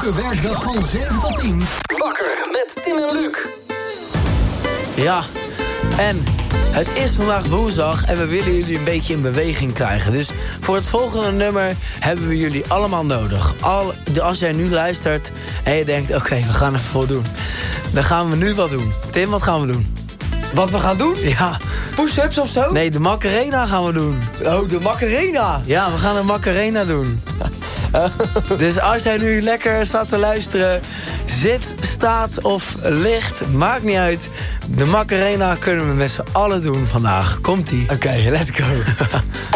Elke werkdag van 7 tot 10. Wakker met Tim en Luc. Ja, en het is vandaag woensdag en we willen jullie een beetje in beweging krijgen. Dus voor het volgende nummer hebben we jullie allemaal nodig. Als jij nu luistert en je denkt, oké, we gaan even wat doen. Dan gaan we nu wat doen. Tim, wat gaan we doen? Wat we gaan doen? Ja. Push-ups of zo? Nee, de Macarena gaan we doen. Oh, de Macarena. Ja, we gaan een Macarena doen. Dus als jij nu lekker staat te luisteren, zit, staat of ligt, maakt niet uit. De Macarena kunnen we met z'n allen doen vandaag. Komt-ie? Oké, let's go.